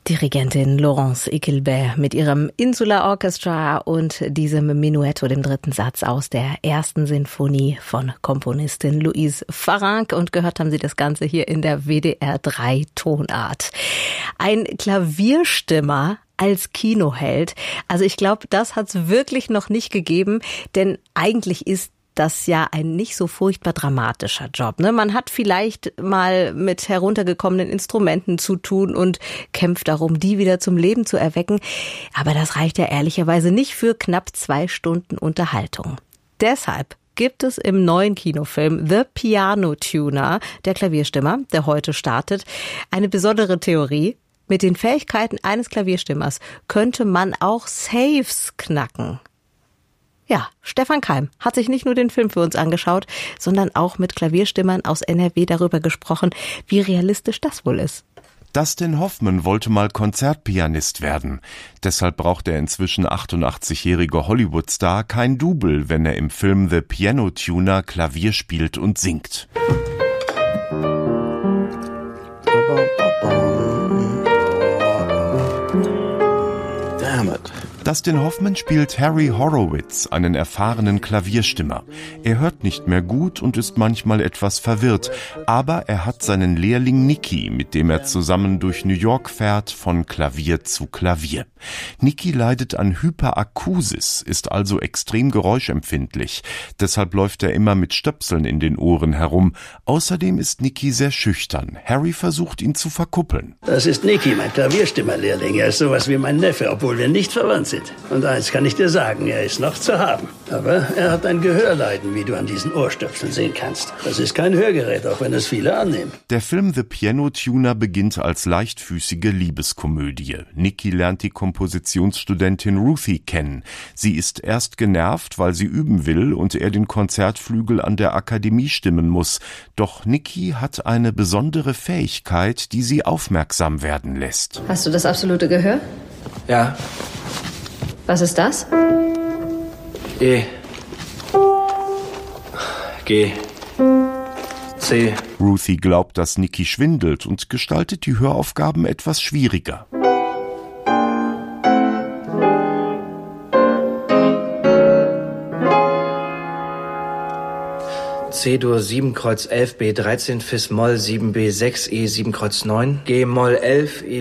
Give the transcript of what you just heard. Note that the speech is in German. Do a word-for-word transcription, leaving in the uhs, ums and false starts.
Dirigentin Laurence Ickelbert mit ihrem Insular Orchestra und diesem Menuetto, dem dritten Satz aus der ersten Sinfonie von Komponistin Louise Farrenc. Und gehört haben Sie das Ganze hier in der W D R drei Tonart. Ein Klavierstimmer als Kinoheld. Also ich glaube, das hat es wirklich noch nicht gegeben, denn eigentlich ist das ja ein nicht so furchtbar dramatischer Job. Ne? Man hat vielleicht mal mit heruntergekommenen Instrumenten zu tun und kämpft darum, die wieder zum Leben zu erwecken. Aber das reicht ja ehrlicherweise nicht für knapp zwei Stunden Unterhaltung. Deshalb gibt es im neuen Kinofilm The Piano Tuner, der Klavierstimmer, der heute startet, eine besondere Theorie. Mit den Fähigkeiten eines Klavierstimmers könnte man auch Safes knacken. Ja, Stefan Keim hat sich nicht nur den Film für uns angeschaut, sondern auch mit Klavierstimmern aus N R W darüber gesprochen, wie realistisch das wohl ist. Dustin Hoffman wollte mal Konzertpianist werden. Deshalb braucht der inzwischen achtundachtzigjährige Hollywood-Star kein Double, wenn er im Film The Piano Tuner Klavier spielt und singt. Damn it. Dustin Hoffman spielt Harry Horowitz, einen erfahrenen Klavierstimmer. Er hört nicht mehr gut und ist manchmal etwas verwirrt, aber er hat seinen Lehrling Nicky, mit dem er zusammen durch New York fährt, von Klavier zu Klavier. Nicky leidet an Hyperakusis, ist also extrem geräuschempfindlich. Deshalb läuft er immer mit Stöpseln in den Ohren herum. Außerdem ist Nicky sehr schüchtern. Harry versucht, ihn zu verkuppeln. Das ist Nicky, mein Klavierstimmerlehrling. Er ist sowas wie mein Neffe, obwohl wir nicht verwandt sind. Und eins kann ich dir sagen, er ist noch zu haben. Aber er hat ein Gehörleiden, wie du an diesen Ohrstöpseln sehen kannst. Das ist kein Hörgerät, auch wenn es viele annehmen. Der Film The Piano Tuner beginnt als leichtfüßige Liebeskomödie. Nicky lernt die Kompositionsstudentin Ruthie kennen. Sie ist erst genervt, weil sie üben will und er den Konzertflügel an der Akademie stimmen muss. Doch Nicky hat eine besondere Fähigkeit, die sie aufmerksam werden lässt. Hast du das absolute Gehör? Ja. Was ist das? E. G. C. Ruthie glaubt, dass Nicky schwindelt und gestaltet die Höraufgaben etwas schwieriger. C-Dur sieben Kreuz elf B dreizehn Fis Moll sieben B sechs E sieben Kreuz neun G Moll elf E